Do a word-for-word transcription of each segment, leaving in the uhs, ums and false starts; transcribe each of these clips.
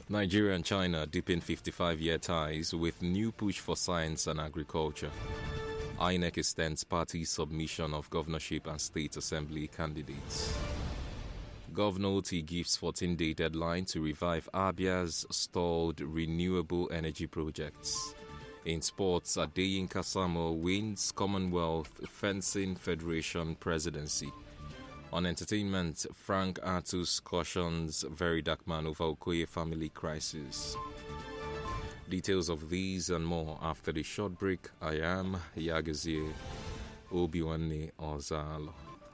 Nigeria and China deepen fifty-five-year ties with new push for science and agriculture. I N E C extends party submission of governorship and state assembly candidates. Governor Oti gives fourteen-day deadline to revive Abia's stalled renewable energy projects. In sports, Adeyinka Samuel wins Commonwealth Fencing Federation presidency. On entertainment, Frank Artus cautions Very Dark Man over Okoye family crisis. Details of these and more after the short break. I am Yagazie Obiwanne Ozalo.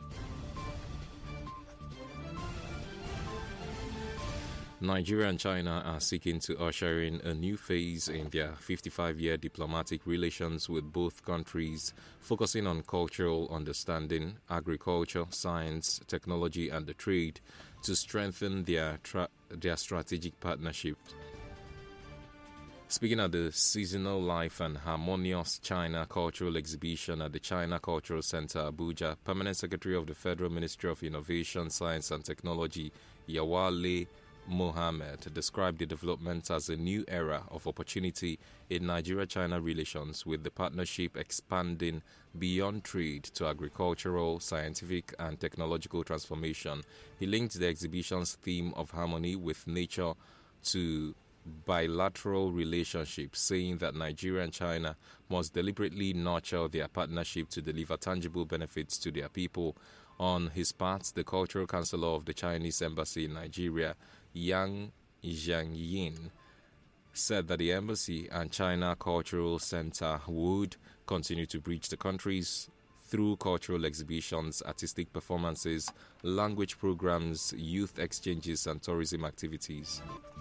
Nigeria and China are seeking to usher in a new phase in their fifty-five-year diplomatic relations with both countries, focusing on cultural understanding, agriculture, science, technology, and the trade to strengthen their, tra- their strategic partnership. Speaking at the Seasonal Life and Harmonious China Cultural Exhibition at the China Cultural Center, Abuja, Permanent Secretary of the Federal Ministry of Innovation, Science and Technology, Yawale Mohammed, described the development as a new era of opportunity in Nigeria-China relations, with the partnership expanding beyond trade to agricultural, scientific and technological transformation. He linked the exhibition's theme of harmony with nature to bilateral relationships, saying that Nigeria and China must deliberately nurture their partnership to deliver tangible benefits to their people. On his part, the Cultural Counselor of the Chinese Embassy in Nigeria, Yang Jiangyin, said that the embassy and China Cultural Center would continue to bridge the countries through cultural exhibitions, artistic performances, language programs, youth exchanges, and tourism activities.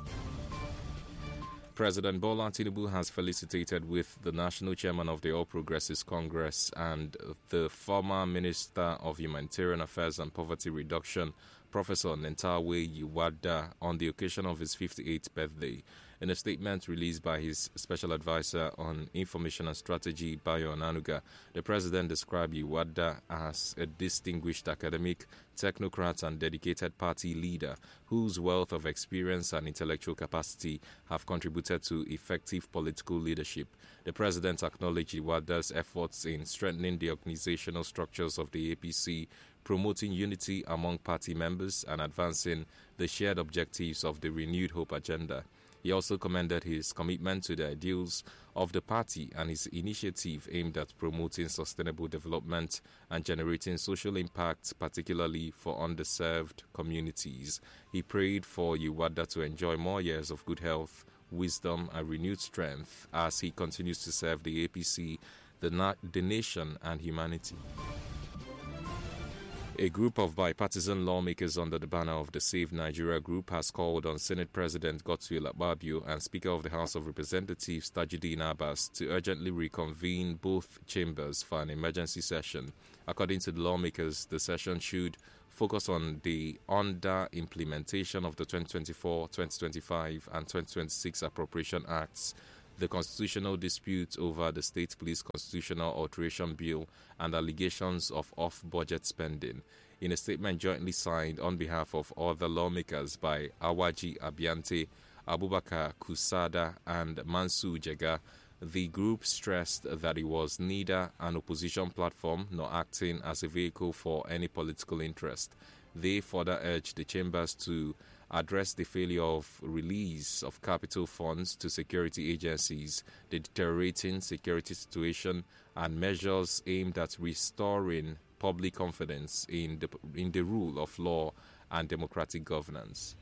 President Bola Tinubu has felicitated with the national chairman of the All Progressives Congress and the former Minister of Humanitarian Affairs and Poverty Reduction, Professor Nentawe Yiwada, on the occasion of his fifty-eighth birthday. In a statement released by his special advisor on information and strategy, Bayo Onanuga, the president described Yiwada as a distinguished academic, technocrat and dedicated party leader whose wealth of experience and intellectual capacity have contributed to effective political leadership. The president acknowledged Yiwada's efforts in strengthening the organizational structures of the A P C, promoting unity among party members and advancing the shared objectives of the Renewed Hope agenda. He also commended his commitment to the ideals of the party and his initiative aimed at promoting sustainable development and generating social impact, particularly for underserved communities. He prayed for Yiwada to enjoy more years of good health, wisdom, and renewed strength as he continues to serve the A P C, the, na- the nation, and humanity. A group of bipartisan lawmakers under the banner of the Save Nigeria Group has called on Senate President Godswill Akpabio and Speaker of the House of Representatives Tajuddin Abbas to urgently reconvene both chambers for an emergency session. According to the lawmakers, the session should focus on the under-implementation of the twenty twenty-four, twenty twenty-five and twenty twenty-six Appropriation Acts, the constitutional dispute over the State Police Constitutional Alteration Bill, and allegations of off-budget spending. In a statement jointly signed on behalf of other lawmakers by Awaji Abiante, Abubakar Kusada, and Mansu Jega, the group stressed that it was neither an opposition platform nor acting as a vehicle for any political interest. They further urged the chambers to address the failure of release of capital funds to security agencies, the deteriorating security situation, and measures aimed at restoring public confidence in the, in the rule of law and democratic governance.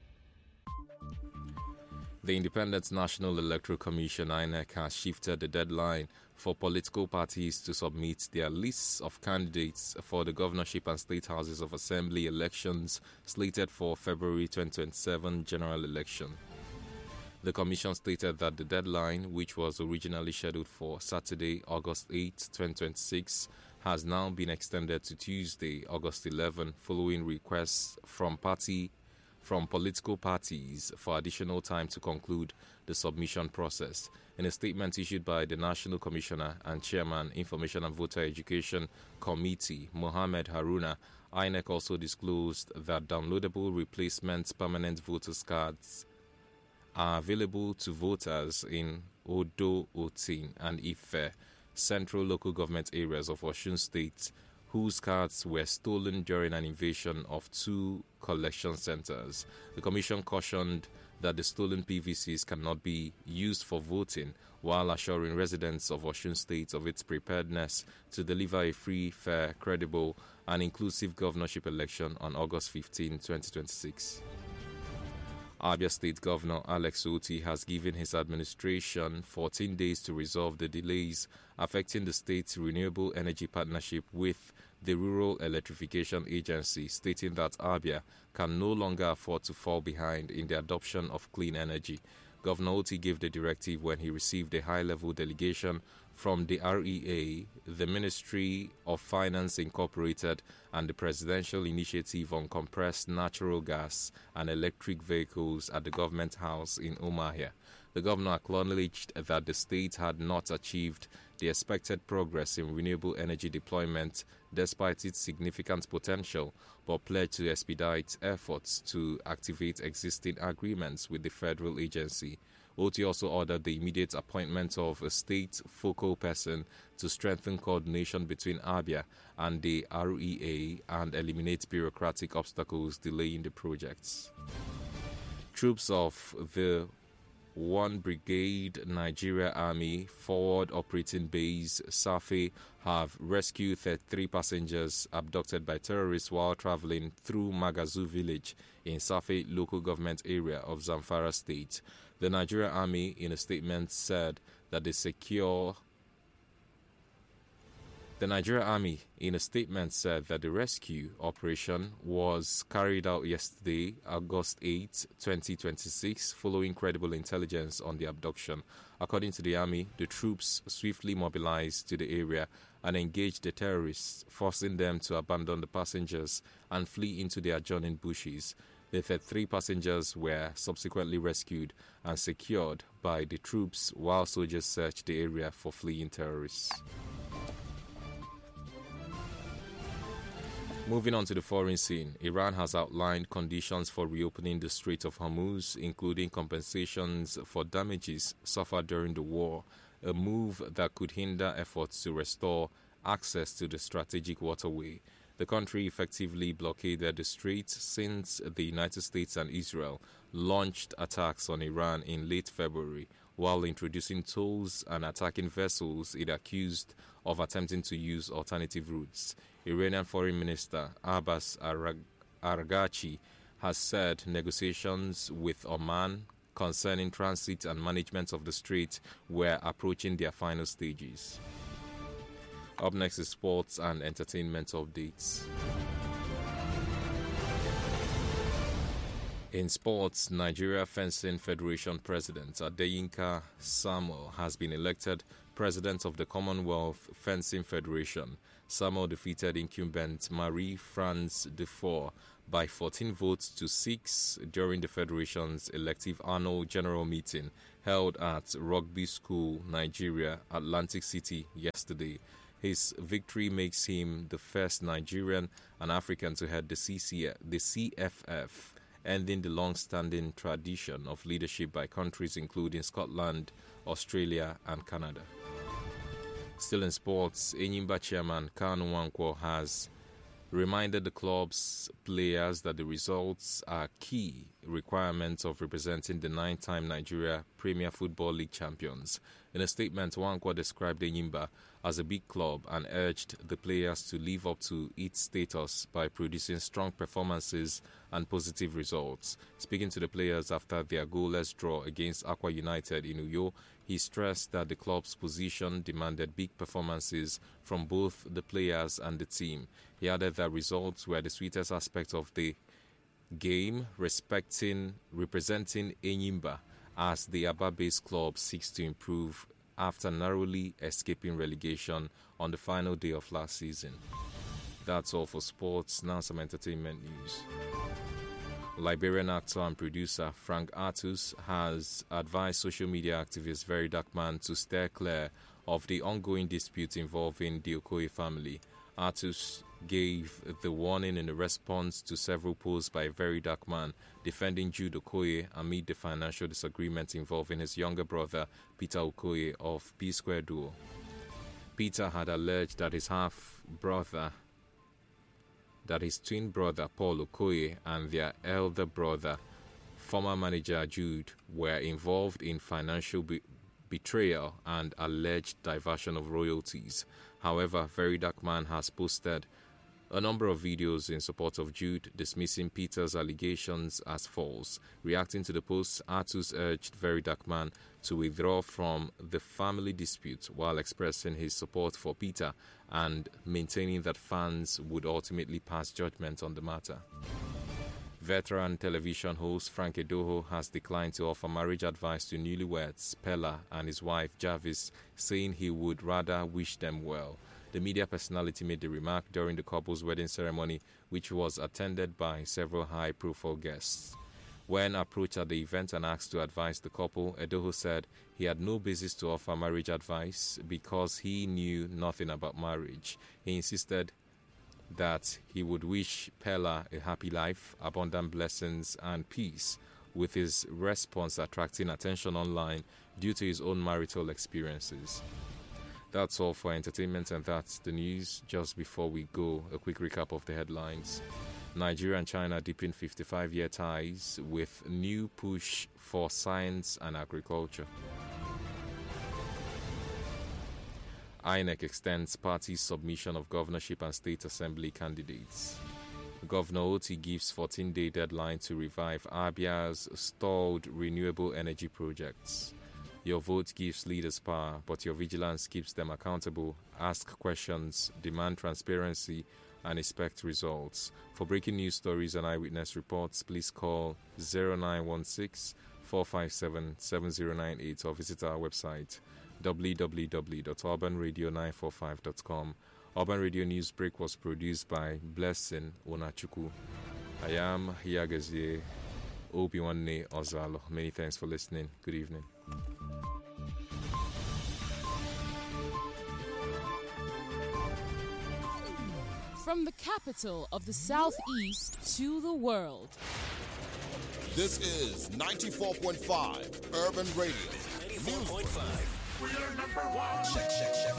The Independent National Electoral Commission I N E C has shifted the deadline for political parties to submit their lists of candidates for the governorship and state houses of assembly elections slated for February twenty twenty-seven general election. The commission stated that the deadline, which was originally scheduled for Saturday, August eighth, twenty twenty-six, has now been extended to Tuesday, August eleventh, following requests from party from political parties for additional time to conclude the submission process. In a statement issued by the National Commissioner and Chairman, Information and Voter Education Committee, Mohammed Haruna, I N E C also disclosed that downloadable replacement permanent voters cards are available to voters in Odo, Otin, and Ife, central local government areas of Osun State, whose cards were stolen during an invasion of two collection centers. The Commission cautioned that the stolen P V Cs cannot be used for voting, while assuring residents of Osun State of its preparedness to deliver a free, fair, credible, and inclusive governorship election on August fifteenth, twenty twenty-six. Abia State Governor Alex Oti has given his administration fourteen days to resolve the delays affecting the state's renewable energy partnership with the Rural Electrification Agency, stating that Abia can no longer afford to fall behind in the adoption of clean energy. Governor Oti gave the directive when he received a high-level delegation from the R E A, the Ministry of Finance Incorporated, and the Presidential Initiative on Compressed Natural Gas and Electric Vehicles at the Government House in Umuahia. The governor acknowledged that the state had not achieved the expected progress in renewable energy deployment despite its significant potential, but pledged to expedite efforts to activate existing agreements with the federal agency. Oti also ordered the immediate appointment of a state focal person to strengthen coordination between Abia and the R E A and eliminate bureaucratic obstacles delaying the projects. Troops of the one Brigade Nigeria Army Forward Operating Base Safe have rescued thirty-three passengers abducted by terrorists while traveling through Magazu village in Safe local government area of Zamfara State. The Nigeria Army, in a statement, said that the secure The Nigeria Army, in a statement, said that the rescue operation was carried out yesterday, August eighth, twenty twenty-six, following credible intelligence on the abduction. According to the Army, the troops swiftly mobilized to the area and engaged the terrorists, forcing them to abandon the passengers and flee into the adjoining bushes. The thirty-three passengers were subsequently rescued and secured by the troops while soldiers searched the area for fleeing terrorists. Moving on to the foreign scene, Iran has outlined conditions for reopening the Strait of Hormuz, including compensations for damages suffered during the war, a move that could hinder efforts to restore access to the strategic waterway. The country effectively blockaded the strait since the United States and Israel launched attacks on Iran in late February, while introducing tolls and attacking vessels it accused of attempting to use alternative routes. Iranian Foreign Minister Abbas Araghchi has said negotiations with Oman concerning transit and management of the strait were approaching their final stages. Up next is sports and entertainment updates. In sports, Nigeria Fencing Federation President Adeyinka Samuel has been elected President of the Commonwealth Fencing Federation. Samuel defeated incumbent Marie-France Dufour by fourteen votes to six during the Federation's elective annual general meeting held at Rugby School, Nigeria, Atlantic City yesterday. His victory makes him the first Nigerian and African to head the C C, the C F F, ending the long-standing tradition of leadership by countries including Scotland, Australia, and Canada. Still in sports, Enyimba chairman Kanu Nwankwo has reminded the club's players that the results are key requirements of representing the nine-time Nigeria Premier Football League champions. In a statement, Nwankwo described Enyimba as a big club and urged the players to live up to its status by producing strong performances and positive results. Speaking to the players after their goalless draw against Aqua United in Uyo, he stressed that the club's position demanded big performances from both the players and the team. He added that results were the sweetest aspect of the game, respecting representing Enyimba as the Aba-based club seeks to improve after narrowly escaping relegation on the final day of last season. That's all for sports. Now some entertainment news. Liberian actor and producer Frank Artus has advised social media activist Very Dark Man to steer clear of the ongoing dispute involving the Okoye family. Artus gave the warning in a response to several posts by a very dark man defending Jude Okoye amid the financial disagreements involving his younger brother, Peter Okoye of P-Square Duo. Peter had alleged that his half-brother, that his twin brother, Paul Okoye, and their elder brother, former manager Jude, were involved in financial be- betrayal and alleged diversion of royalties. However, Very Dark Man has posted a number of videos in support of Jude, dismissing Peter's allegations as false. Reacting to the post, Atus urged Very Dark Man to withdraw from the family dispute while expressing his support for Peter and maintaining that fans would ultimately pass judgment on the matter. Veteran television host Frank Edoho has declined to offer marriage advice to newlyweds Pella and his wife Jarvis, saying he would rather wish them well. The media personality made the remark during the couple's wedding ceremony, which was attended by several high-profile guests. When approached at the event and asked to advise the couple, Edoho said he had no basis to offer marriage advice because he knew nothing about marriage. He insisted that he would wish Pella a happy life, abundant blessings, and peace, with his response attracting attention online due to his own marital experiences. That's all for entertainment, and that's the news. Just before we go, a quick recap of the headlines. Nigeria and China deepen fifty-five-year ties with new push for science and agriculture. I N E C extends party's submission of governorship and state assembly candidates. Governor Oti gives fourteen-day deadline to revive Abia's stalled renewable energy projects. Your vote gives leaders power, but your vigilance keeps them accountable. Ask questions, demand transparency, and expect results. For breaking news stories and eyewitness reports, please call zero nine one six, four five seven, seven zero nine eight or visit our website w w w dot urban radio nine four five dot com. Urban Radio Newsbreak was produced by Blessing Onachuku. I am Hiagazie Obiwanne Ozalo. Many thanks for listening. Good evening. From the capital of the Southeast to the world. This is ninety-four point five Urban Radio. ninety-four point five. We are number one. Check, check, check.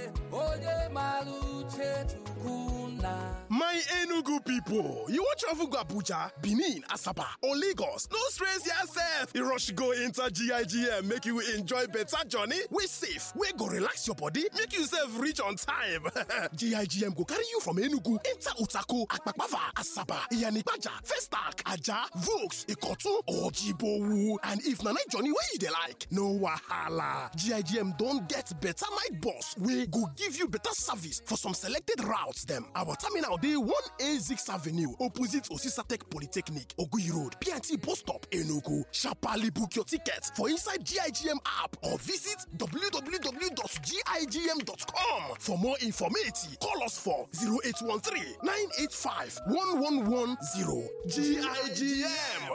My Enugu people, you want travel go Abuja, Benin, Asaba, or Lagos? No stress yourself. You rush go into G I G M, make you enjoy better journey. We safe, we go relax your body, make yourself reach on time. G I G M go carry you from Enugu, enter Utako, Akpakpava, Asaba, Iyanipaja, Festac, Aja, Vokes, Ikotu, or Jibowu. And if na night journey where you dey like, no wahala. G I G M don't get better night boss. We go give you better service for some selected routes them. Our terminal day one A six Avenue, opposite Osisatec Polytechnic, Oguyi Road, P and T bus stop, Enugu. Sharply book your tickets for inside G I G M app or visit w w w dot g i g m dot com. For more information, call us for zero eight one three, nine eight five, one one one zero. G I G M.